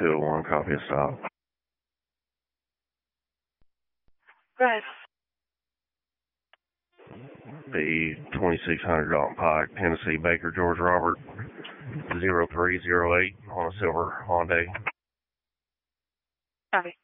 201, copy a stop. Right. The 2600 Dalton Pike, Tennessee, Baker, George Robert, 0308 on a silver Hyundai. Copy.